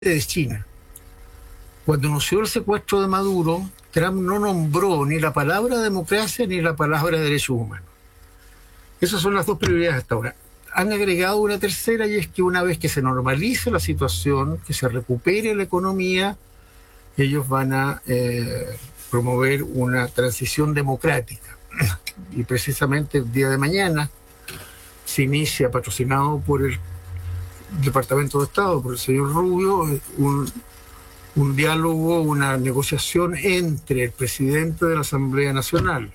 de China. Cuando anunció el secuestro de Maduro, Trump no nombró ni la palabra democracia ni la palabra derechos humanos. Esas son las dos prioridades hasta ahora. Han agregado una tercera, y es que una vez que se normalice la situación, que se recupere la economía, ellos van a promover una transición democrática. Y precisamente el día de mañana se inicia, patrocinado por el Departamento de Estado, por el señor Rubio, un diálogo, una negociación entre el presidente de la Asamblea Nacional,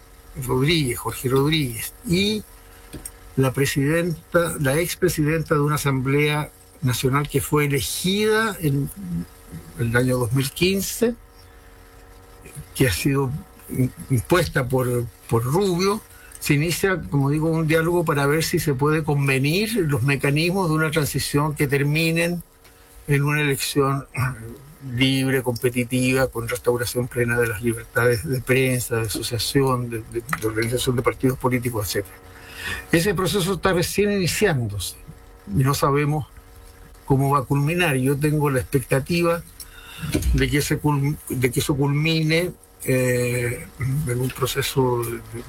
Jorge Rodríguez, y la expresidenta de una Asamblea Nacional que fue elegida en el año 2015, que ha sido impuesta por Rubio. Se inicia, como digo, un diálogo para ver si se puede convenir los mecanismos de una transición que terminen en una elección libre, competitiva, con restauración plena de las libertades de prensa, de asociación, de organización de partidos políticos, etc. Ese proceso está recién iniciándose y no sabemos cómo va a culminar. Yo tengo la expectativa de que eso culmine en un proceso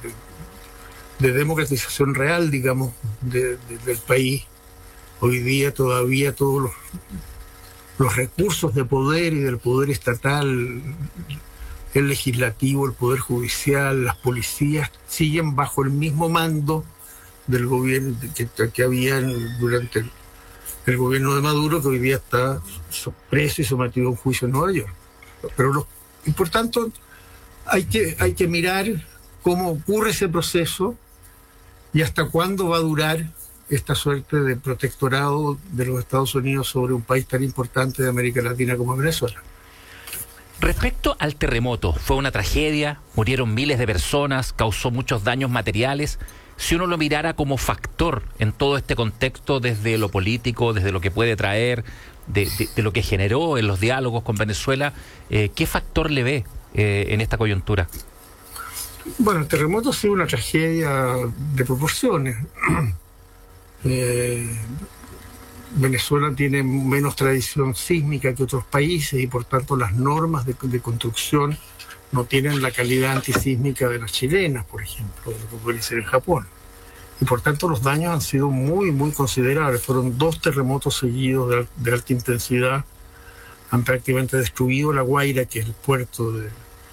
de democratización real, digamos, del país. Hoy día todavía todos los recursos de poder y del poder estatal, el legislativo, el poder judicial, las policías, siguen bajo el mismo mando del gobierno que había durante el gobierno de Maduro, que hoy día está preso y sometido a un juicio en Nueva York. Y por tanto, hay que mirar cómo ocurre ese proceso y hasta cuándo va a durar esta suerte de protectorado de los Estados Unidos sobre un país tan importante de América Latina como Venezuela. Respecto al terremoto, fue una tragedia, murieron miles de personas, causó muchos daños materiales. Si uno lo mirara como factor en todo este contexto, desde lo político, desde lo que puede traer, de lo que generó en los diálogos con Venezuela, ¿qué factor le ve en esta coyuntura? Bueno, el terremoto ha sido una tragedia de proporciones. Venezuela tiene menos tradición sísmica que otros países y por tanto las normas de construcción no tienen la calidad antisísmica de las chilenas, por ejemplo, de lo que puede ser en Japón. Y por tanto los daños han sido muy, muy considerables. Fueron 2 terremotos seguidos de alta intensidad. Han prácticamente destruido La Guaira, que es el puerto de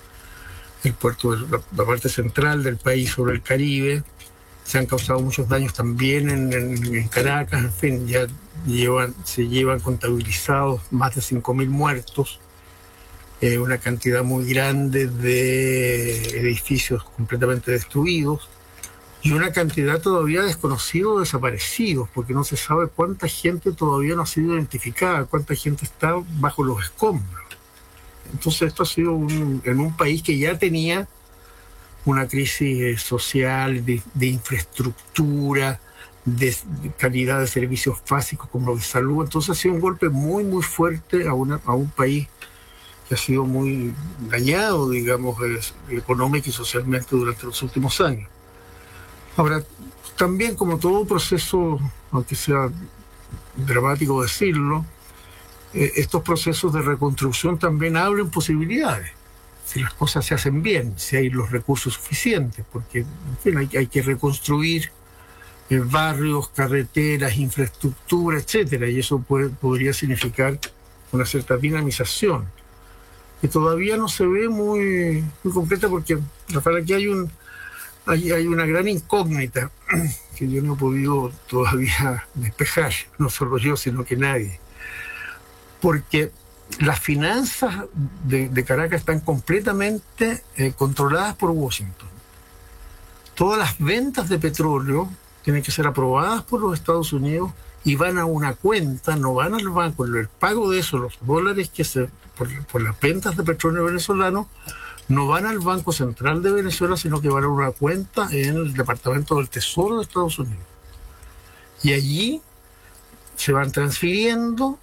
la parte central del país sobre el Caribe. Se han causado muchos daños también en Caracas. En fin, ya se llevan contabilizados más de 5.000 muertos, una cantidad muy grande de edificios completamente destruidos y una cantidad todavía desconocida o desaparecidos, porque no se sabe cuánta gente todavía no ha sido identificada, cuánta gente está bajo los escombros. Entonces esto ha sido en un país que ya tenía una crisis social, de infraestructura, de calidad de servicios básicos como los de salud. Entonces ha sido un golpe muy, muy fuerte a un país que ha sido muy dañado, digamos, económica y socialmente durante los últimos años. Ahora, también como todo proceso, aunque sea dramático decirlo, estos procesos de reconstrucción también abren posibilidades, si las cosas se hacen bien, si hay los recursos suficientes, porque en fin, hay que reconstruir barrios, carreteras, infraestructura, etcétera, y eso podría significar una cierta dinamización, que todavía no se ve muy, muy completa, porque Rafael, aquí hay una gran incógnita que yo no he podido todavía despejar, no solo yo, sino que nadie. Porque las finanzas de Caracas están completamente controladas por Washington. Todas las ventas de petróleo tienen que ser aprobadas por los Estados Unidos y van a una cuenta, no van al banco. El pago de eso, los dólares por las ventas de petróleo venezolano, no van al Banco Central de Venezuela, sino que van a una cuenta en el Departamento del Tesoro de Estados Unidos. Y allí se van transfiriendo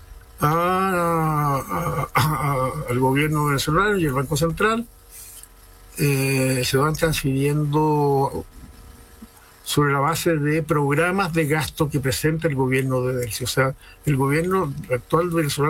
al gobierno venezolano y al Banco Central, se van transfiriendo sobre la base de programas de gasto que presenta el gobierno de Delcy. O sea, el gobierno actual venezolano